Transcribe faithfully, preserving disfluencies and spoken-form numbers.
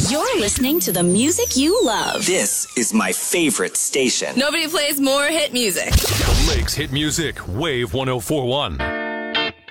You're listening to the music you love. This is my favorite station. Nobody plays more hit music. Lake's Hit Music, Wave one oh four point one.